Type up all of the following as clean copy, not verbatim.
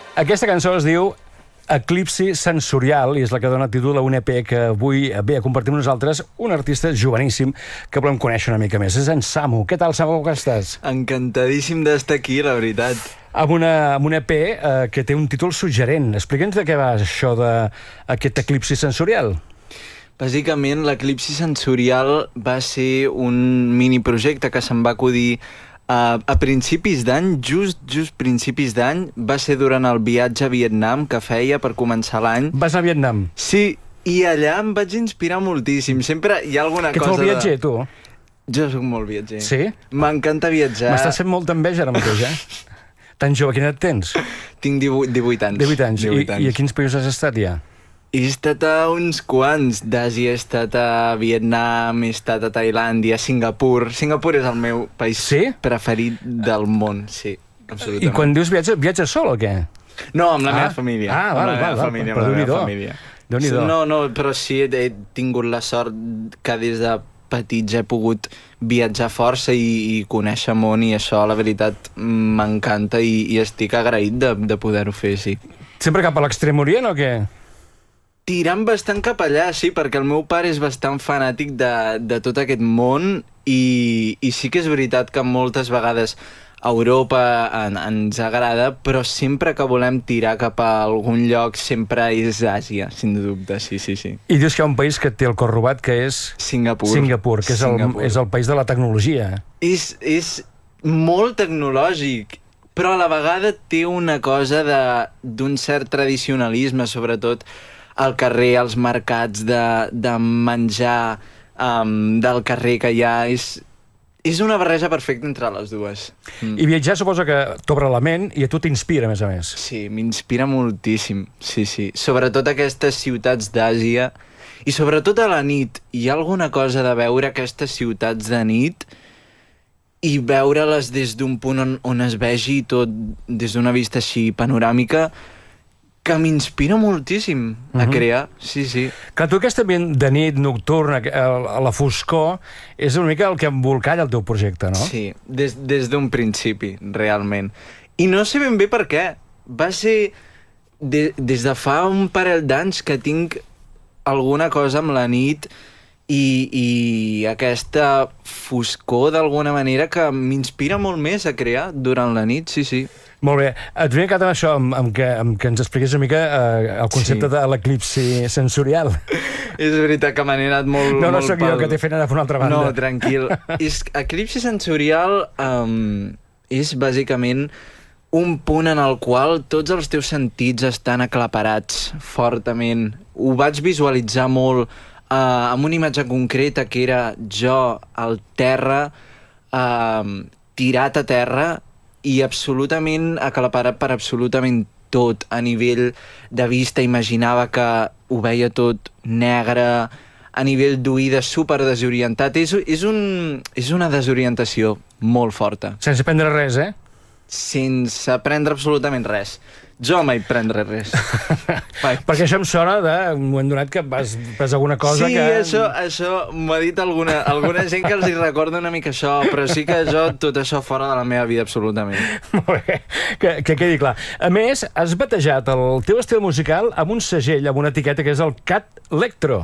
Aquesta cançó es diu Eclipsi Sensorial i és la que dona títol a un EP que avui ve a compartir amb nosaltres un artista joveníssim que volem conèixer una mica més. És en Samu. Què tal, Samu, com estàs? Encantadíssim d'estar aquí, la veritat. Amb un EP que té un títol suggerent. Explica'ns de què va això d'aquest eclipsi sensorial. Bàsicament, l'Eclipsi Sensorial va ser un miniprojecte que se'm va acudir a principis d'any, just principis d'any. Va ser durant el viatge a Vietnam que feia per començar l'any. Vas anar a Vietnam? Sí, i allà em vaig inspirar moltíssim. Sempre hi ha alguna cosa... Que ets molt viatger, tu? Jo soc molt viatger. Sí? M'encanta viatjar. M'estàs fent molta enveja ara mateix, Tan jove, quina edat tens? Tinc 18 anys. 18 anys. I a quins països has estat ja? He estat a uns quants. D'Àsia he estat a Vietnam, he estat a Tailàndia, a Singapur. Singapur és el meu país preferit del món, sí, absolutament. I quan dius viatges sol o què? No, amb la meva família. Ah, val, Déu-n'hi-do. No, però sí, he tingut la sort que des de petits he pogut viatjar força i conèixer món, i això, la veritat, m'encanta i estic agraït de poder-ho fer, sí. Sempre cap a l'extrem orient o què? Tirant bastant cap allà, sí, perquè el meu pare és bastant fanàtic de tot aquest món i sí que és veritat que moltes vegades Europa ens agrada, però sempre que volem tirar cap a algun lloc sempre és Àsia, sin dubte, sí. I dius que hi ha un país que té el cor robat, que és... Singapur, que és el país de la tecnologia. És molt tecnològic, però a la vegada té una cosa d'un cert tradicionalisme, sobretot al carrer, als mercats de menjar del carrer que hi ha. És una barreja perfecta entre les dues. I viatjar suposa que t'obre la ment i a tu t'inspira, a més a més. Sí, m'inspira moltíssim, sí. Sobretot aquestes ciutats d'Àsia i sobretot a la nit. Hi ha alguna cosa de veure aquestes ciutats de nit i veure-les des d'un punt on es vegi tot des d'una vista així panoràmica, que m'inspira moltíssim a crear, sí. Clar, tu aquest ambient de nit, nocturn, a la foscor, és una mica el que embolcalla el teu projecte, no? Sí, des d'un principi, realment. I no sé ben bé per què. Va ser des de fa un parell d'anys que tinc alguna cosa amb la nit i aquesta foscor, d'alguna manera, que m'inspira molt més a crear durant la nit, sí. Molt bé. Et ve quedat amb això, amb que ens expliqués una mica el concepte de l'eclipsi sensorial. És veritat que m'han anat molt... No sóc jo que t'he fet anar per una altra banda. No, tranquil. Eclipsi sensorial és bàsicament un punt en el qual tots els teus sentits estan aclaparats fortament. Ho vaig visualitzar molt amb una imatge concreta que era jo al terra, tirat a terra, i absolutament aclaparat per absolutament tot. A nivell de vista imaginava que ho veia tot negre, a nivell d'oïda super desorientat. És una desorientació molt forta. Sense prendre res, Sense prendre absolutament res. Jo mai prendré res. Perquè això em sona un moment donat que vas alguna cosa que... Sí, això m'ha dit alguna gent que els hi recorda una mica això, però sí que jo tot això fora de la meva vida, absolutament. Molt bé, que quedi clar. A més, has batejat el teu estil musical amb un segell, amb una etiqueta que és el Cat Electro.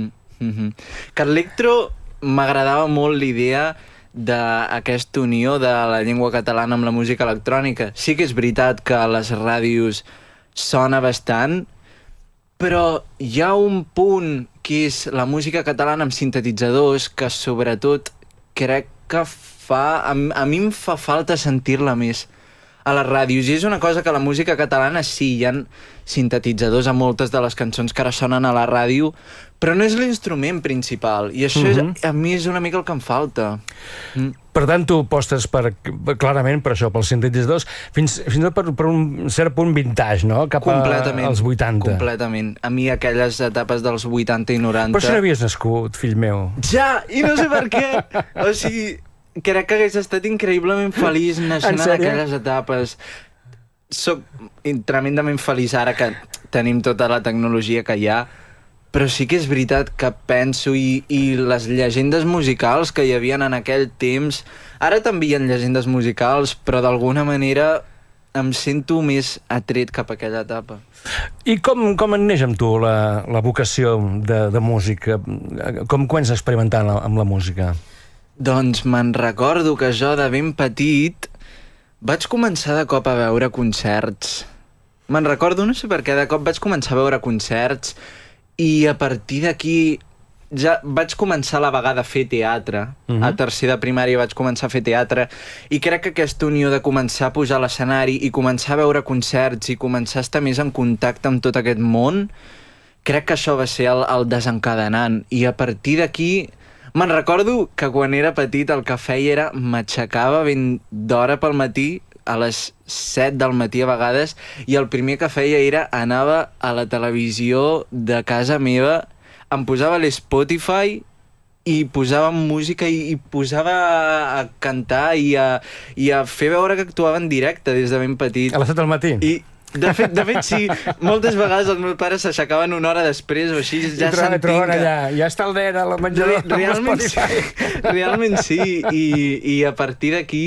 Cat Electro m'agradava molt l'idea d'aquesta unió de la llengua catalana amb la música electrònica. Sí que és veritat que a les ràdios sona bastant, però hi ha un punt que és la música catalana amb sintetitzadors que sobretot crec que a mi em fa falta sentir-la més a les ràdios, i és una cosa que la música catalana sí, hi ha sintetitzadors a moltes de les cançons que ara sonen a la ràdio, però no és l'instrument principal, i això a mi és una mica el que em falta. Per tant, tu apostes clarament per això, pels sintetitzadors, fins i tot per un cert punt vintage, no? Cap als 80. Completament. A mi aquelles etapes dels 80 i 90... Però si no havies nascut, fill meu. Ja! I no sé per què! O sigui, crec que hagués estat increïblement feliç naixent en aquelles etapes. Soc tremendament feliç ara que tenim tota la tecnologia que hi ha, però sí que és veritat que penso i les llegendes musicals que hi havia en aquell temps, ara també hi ha llegendes musicals, però d'alguna manera em sento més atret cap a aquella etapa. I com en neix amb tu la vocació de música? Com comences experimentant amb la música? Doncs me'n recordo que jo de ben petit vaig començar de cop a veure concerts. Me'n recordo, no sé per què, de cop vaig començar a veure concerts i a partir d'aquí ja vaig començar a la vegada a fer teatre. A tercer de primària vaig començar a fer teatre i crec que aquesta unió de començar a pujar a l'escenari i començar a veure concerts i començar a estar més en contacte amb tot aquest món, crec que això va ser el desencadenant. I a partir d'aquí me'n recordo que quan era petit el que feia era m'aixecava ben d'hora pel matí, a les 7 del matí a vegades, i el primer que feia era anava a la televisió de casa meva, em posava l'Spotify i posava música i posava a cantar i a fer veure que actuava en directe des de ben petit. A les 7 del matí? I de fet sí, moltes vegades els meus pares s'aixecaven una hora després o així, ja sentint que... Ja està el nen a la menjador amb l'Spotify. Realment sí, i a partir d'aquí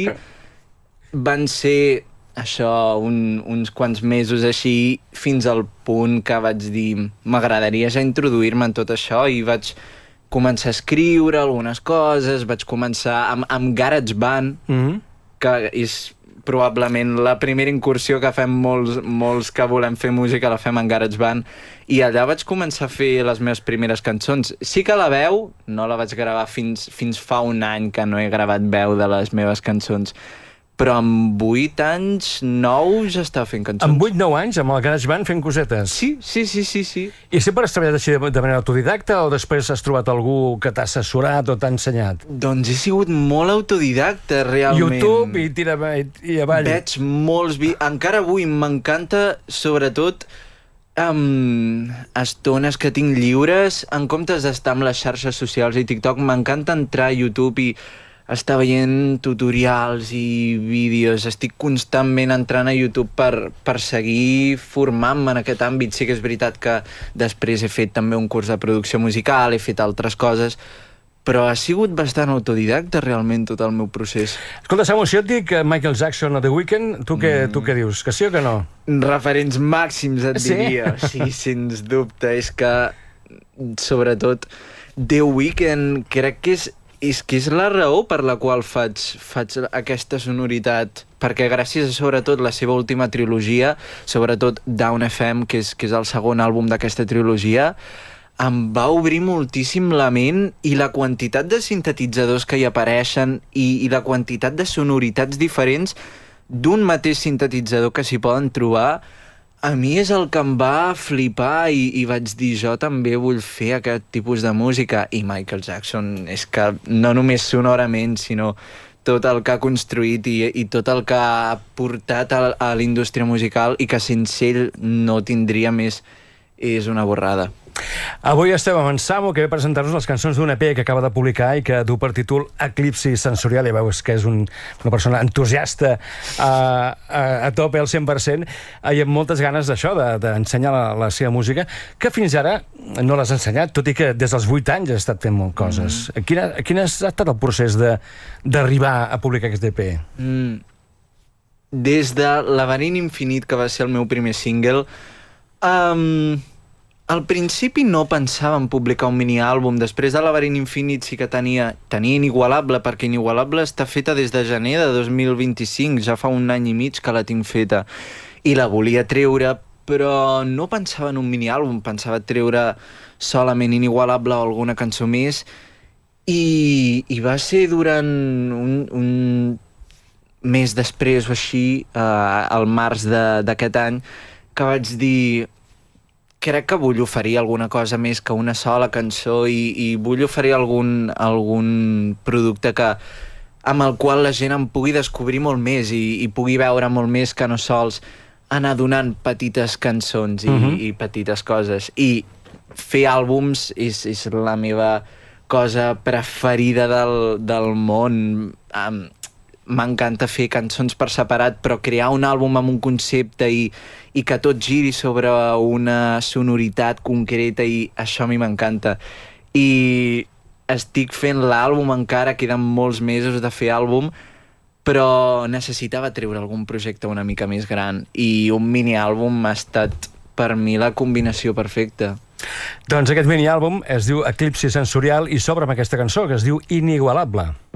van ser això, uns quants mesos així, fins al punt que vaig dir m'agradaria ja introduir-me en tot això i vaig començar a escriure algunes coses, vaig començar amb GarageBand, que és probablement la primera incursió que fem molts que volem fer música, la fem en GarageBand, i allà vaig començar a fer les meves primeres cançons. Sí que la veu no la vaig gravar fins fa un any que no he gravat veu de les meves cançons, però amb 8 anys, 9, ja estava fent cançons. Amb 8-9 anys, amb el GarageBand fent cosetes? Sí. I sempre has treballat així de manera autodidacta o després has trobat algú que t'ha assessorat o t'ha ensenyat? Doncs he sigut molt autodidacta, realment. YouTube i tira i avall. Veig molts encara avui m'encanta, sobretot, estones que tinc lliures, en comptes d'estar amb les xarxes socials i TikTok, m'encanta entrar a YouTube i estar veient tutorials i vídeos. Estic constantment entrant a YouTube per seguir formant-me en aquest àmbit. Sí que és veritat que després he fet també un curs de producció musical, he fet altres coses, però ha sigut bastant autodidacta realment tot el meu procés. Escolta, Samu, si jo et dic Michael Jackson o The Weeknd, tu què dius? Que sí o que no? Referents màxims et diria. Sí, sens dubte. És que, sobretot, The Weeknd crec que és la raó per la qual faig aquesta sonoritat, perquè gràcies a sobretot la seva última trilogia, sobretot Down FM, que és el segon àlbum d'aquesta trilogia, em va obrir moltíssim la ment, i la quantitat de sintetitzadors que hi apareixen i la quantitat de sonoritats diferents d'un mateix sintetitzador que s'hi poden trobar, a mi és el que em va flipar i vaig dir, jo també vull fer aquest tipus de música. I Michael Jackson és que no només sonorament, sinó tot el que ha construït i tot el que ha portat a la indústria musical, i que sense ell no tindria més, és una borrada. Avui estem amb en Samu, que ve a presentar-nos les cançons d'un EP que acaba de publicar i que du per títol Eclipsi Sensorial. Ja veus que és una persona entusiasta a tope al 100% i amb moltes ganes d'això, d'ensenyar la seva música, que fins ara no l'has ensenyat, tot i que des dels 8 anys has estat fent molt coses. Quin ha estat el procés d'arribar a publicar aquest EP? Des de Laberint Infinit, que va ser el meu primer single, al principi no pensava en publicar un mini-àlbum. Després de Laberint Infinit sí que tenia Inigualable, perquè Inigualable està feta des de gener de 2025, ja fa un any i mig que la tinc feta, i la volia treure, però no pensava en un mini-àlbum, pensava treure solament Inigualable o alguna cançó més, i va ser durant un mes després o així, al març d'aquest any, que vaig dir, crec que vull oferir alguna cosa més que una sola cançó, i vull oferir algun producte amb el qual la gent em pugui descobrir molt més i pugui veure molt més que no sols anar donant petites cançons i petites coses. I fer àlbums és la meva cosa preferida del món. M'encanta fer cançons per separat, però crear un àlbum amb un concepte i que tot giri sobre una sonoritat concreta, i això a mi m'encanta. I estic fent l'àlbum encara, queden molts mesos de fer àlbum, però necessitava treure algun projecte una mica més gran i un mini-àlbum ha estat per mi la combinació perfecta. Doncs aquest mini-àlbum es diu Eclipsi Sensorial i s'obre amb aquesta cançó que es diu Inigualable.